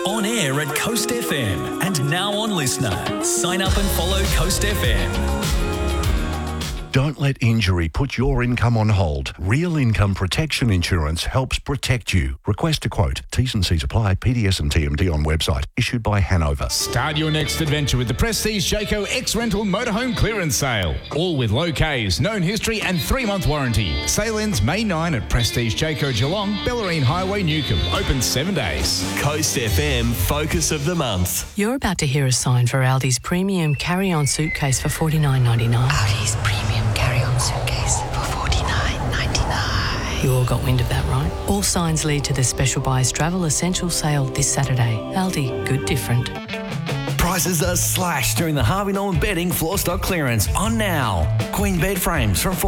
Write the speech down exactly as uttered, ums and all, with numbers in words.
On air at Coast F M and now on Listener. Sign up and follow Coast F M. Don't let injury put your income on hold. Real Income Protection Insurance helps protect you. Request a quote. T's and C's apply. P D S and T M D on website. Issued by Hanover. Start your next adventure with the Prestige Jayco X-Rental Motorhome Clearance Sale. All with low Ks, known history and three-month warranty. Sale ends May ninth at Prestige Jayco Geelong, Bellarine Highway, Newcombe. Open seven days. Coast F M Focus of the Month. You're about to hear a sign for Aldi's premium carry-on suitcase for forty-nine ninety-nine. Aldi's premium carry-on suitcase for forty-nine ninety-nine. You all got wind of that, right? All signs lead to the Special Buys Travel Essential Sale this Saturday. Aldi, good different. Prices are slashed during the Harvey Norman Bedding floor stock clearance on now. Queen bed frames from